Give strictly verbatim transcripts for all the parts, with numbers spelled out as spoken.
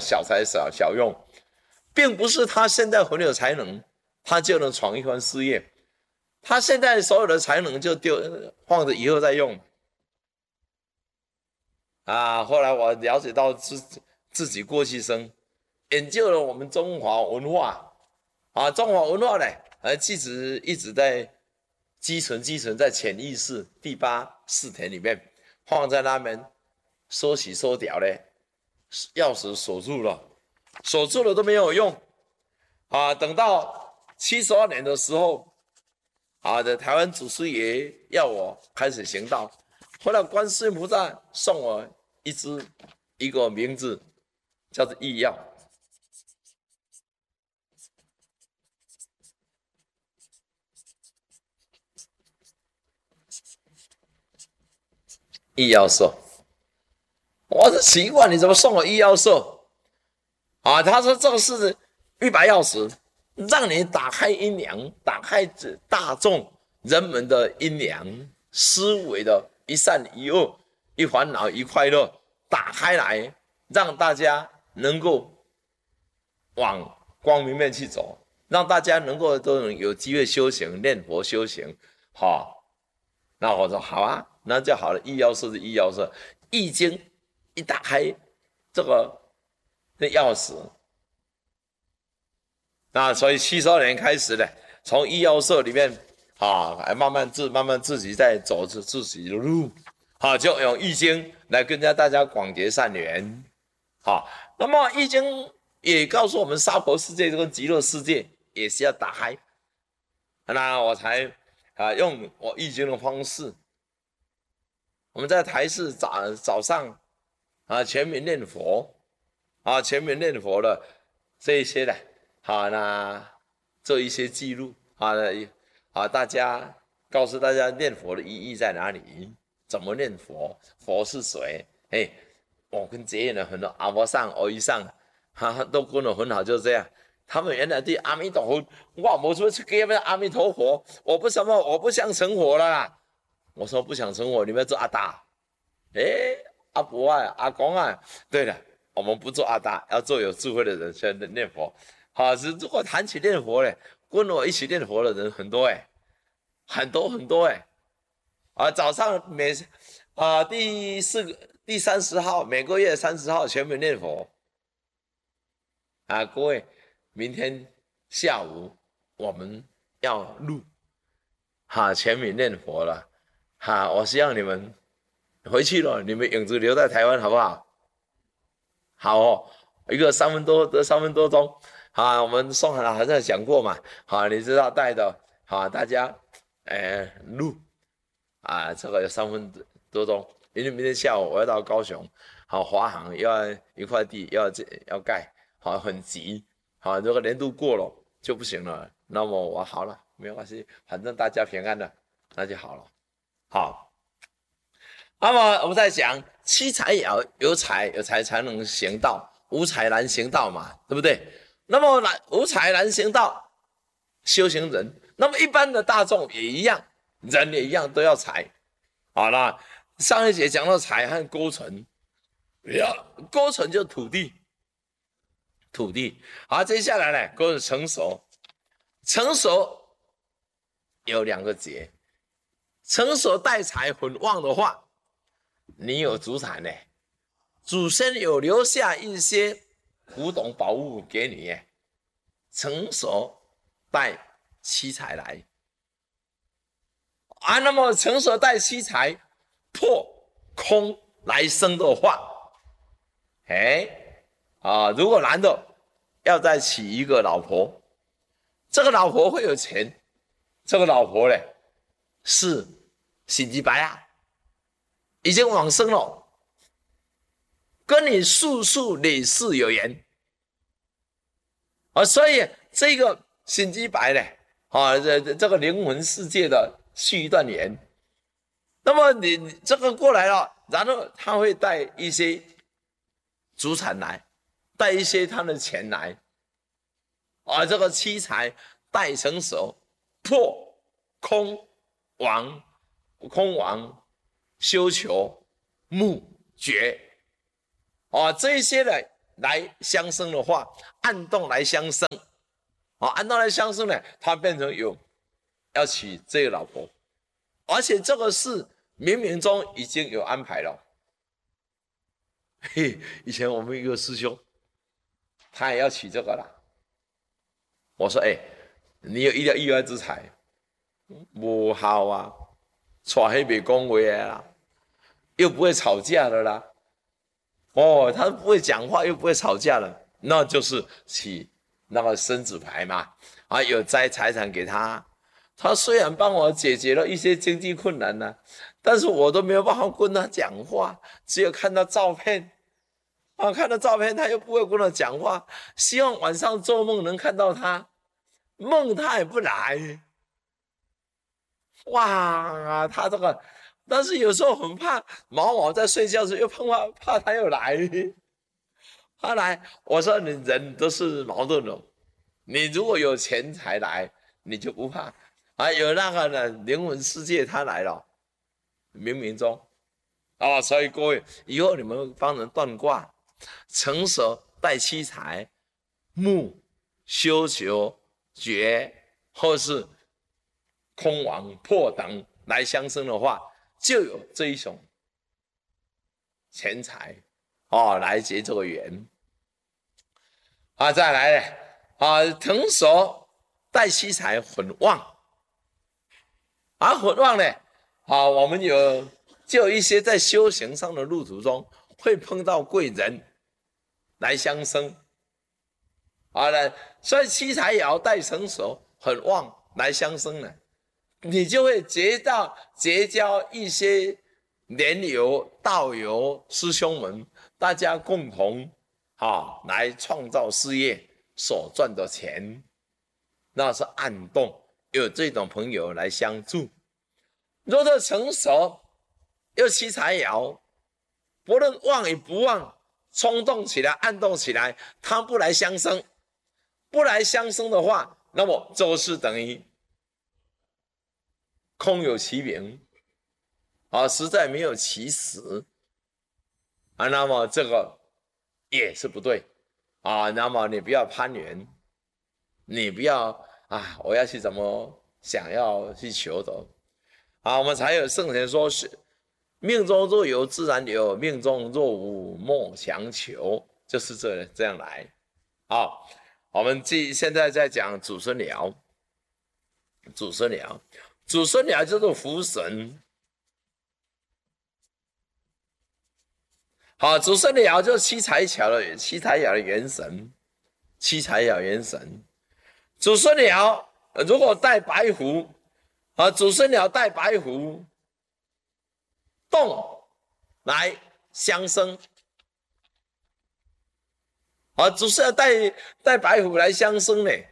小才小小用，并不是他现在很有才能，他就能闯一番事业。他现在所有的才能就丢放着以后再用。啊，后来我了解到自自己过去生，研究了我们中华文化啊，中华文化呢，呃，其实一直在积存积存在潜意识第八识田里面，放在那边说起说掉嘞，钥匙锁住了，锁住了都没有用啊。等到七十二年的时候，啊的台湾祖师爷要我开始行道，后来观世音菩萨送我一支一个名字，叫做医药。医药兽，我是奇怪你怎么送我医药兽啊？他说这个是一把钥匙，让你打开阴阳，打开大众人们的阴阳思维的一善一恶、一烦恼一快乐，打开来，让大家能够往光明面去走，让大家能够都能有机会修行、念佛修行。好，那我说好啊，那就好了。医药社是医药社，易经一打开，这个那钥匙。那所以七十二年开始呢，从医药社里面啊，慢慢自慢慢自己在走自自己的路，啊，就用易经来跟大家广结善缘。好，那么易经也告诉我们，娑婆世界这个极乐世界也是要打开。那我才啊用我易经的方式，我们在台视早早上啊全民念佛啊全民念佛的这一些的。好，那做一些记录啊，啊，大家告诉大家念佛的意义在哪里？怎么念佛？佛是谁？哎，我跟结缘的很多阿婆上、阿姨上，哈，都跟我很好，就是这样。他们原来对阿弥陀佛，我没说去给他们阿弥陀佛，我不什么，我不想成佛了啦。我说不想成佛，你们做阿达。哎，阿婆啊，阿公啊，对了，我们不做阿达，要做有智慧的人去念佛。好，是如果谈起念佛嘞，跟我一起念佛的人很多哎，很多很多哎，啊，早上每啊第四个第三十号，每个月三十号全民念佛啊，各位，明天下午我们要录哈全民念佛了哈，我希望你们回去了，你们影子留在台湾好不好？好哦，一个三分多的三分多钟。好，我们宋海好像讲过嘛，好，你知道带的，好，大家，哎，录，啊，这个有三分多钟，因为明天下午我要到高雄，好，华航要一块地要要盖，好，很急，好，如果年度过了就不行了，那么我好了，没有关系，反正大家平安的，那就好了，好，那么我们在讲七财也要有财，有财才能行道，无财难行道嘛，对不对？那么无财难行道，修行人，那么一般的大众也一样，人也一样都要财。好了，上一节讲到财和勾存，勾存就土地，土地。好，接下来呢，勾是成熟，成熟有两个节，成熟带财很旺的话，你有祖产呢，祖先有留下一些古董宝物给你，成熟带七财来啊。那么成熟带七财破空来生的话，哎啊，如果男的要再娶一个老婆，这个老婆会有钱，这个老婆呢是心机白啊，已经往生了。跟你世世累世有缘啊，所以这个心机白呢，啊，这这个灵魂世界的续一段缘。那么你这个过来了，然后他会带一些祖产来，带一些他的钱来，啊，这个七财带成熟，破空亡，空亡修求木绝。啊，这一些呢， 来相生的话，暗动来相生，啊，暗动来相生呢，他变成有要娶这个老婆，而且这个是冥冥中已经有安排了。嘿，以前我们一个师兄，他也要娶这个啦。我说，哎、欸，你有一条意外之财，不好啊，娶黑别恭维啦，又不会吵架的啦。哦，他不会讲话，又不会吵架了，那就是起那个生子牌嘛。啊，有摘财产给他，他虽然帮我解决了一些经济困难呢、啊，但是我都没有办法跟他讲话，只有看到照片。啊，看到照片他又不会跟我讲话，希望晚上做梦能看到他，梦他也不来。哇，他这个，但是有时候很怕毛毛在睡觉时又怕怕他又来，他来，我说你人都是矛盾的，你如果有钱财来，你就不怕啊，有那个呢灵魂世界他来了，冥冥中啊、哦，所以各位以后你们帮人断卦，成熟带七财，木修求绝或是空亡破等来相生的话，就有这一种钱财哦来结这个缘啊。再来呢啊，成熟带七财混旺啊，混旺呢啊，我们有就有一些在修行上的路途中会碰到贵人来相生啊，呢，所以七财爻带成熟很旺来相生呢，你就会结到结交一些莲友、道友、师兄们，大家共同啊来创造事业所赚的钱，那是暗动，有这种朋友来相助。若是成熟又七财爻，不论旺与不旺，冲动起来、暗动起来，他不来相生，不来相生的话，那么就是等于空有其名啊，实在没有其实啊，那么这个也是不对啊。那么你不要攀缘，你不要啊，我要去怎么想要去求得啊？我们才有圣贤说是命中若有自然有，命中若无莫强求，就是这这样来。好，我们继现在在讲祖孙爻，祖孙爻，祖孙爻叫做福神。好，祖孙爻就是七财爻的七财爻的元神，七财爻元神。祖孙爻如果带白虎啊，祖孙爻带白虎，动来相生。啊，祖孙爻带带白虎来相生呢，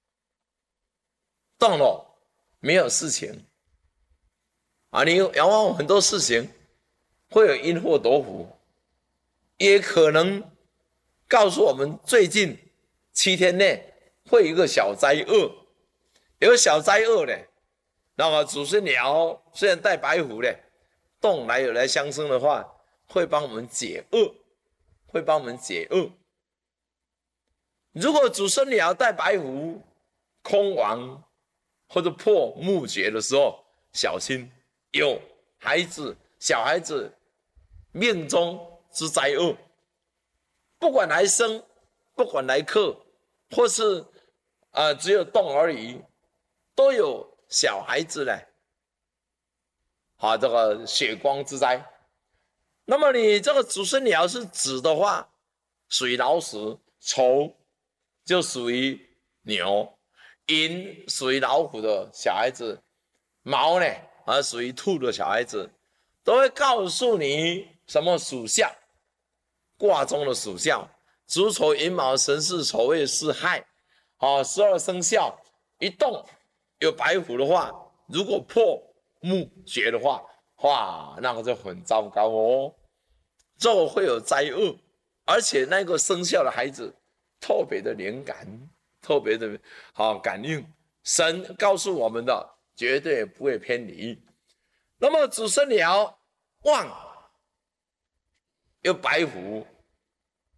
动了没有事情啊，你往往很多事情会有因祸得福。也可能告诉我们，最近七天内会有一个小灾厄，有小灾厄呢。那么祖孙爻虽然带白虎呢，动来有来相生的话，会帮我们解厄，会帮我们解厄。如果祖孙爻带白虎，空亡或者破木绝的时候，小心有孩子、小孩子命中之灾厄，不管来生，不管来克，或是呃只有动而已，都有小孩子呢，啊，这个血光之灾。那么你这个祖孙爻是子的话，属于老鼠；丑就属于牛；寅属于老虎的小孩子；卯呢，啊属于兔的小孩子，都会告诉你什么属相。卦中的属相，子丑寅卯辰巳丑未巳亥，啊，十二生肖一动有白虎的话，如果破木绝的话，哇，那个就很糟糕哦，这个会有灾厄，而且那个生肖的孩子特别的灵感，特别的好感应，神告诉我们的绝对不会偏离。那么子孙爻旺有白虎，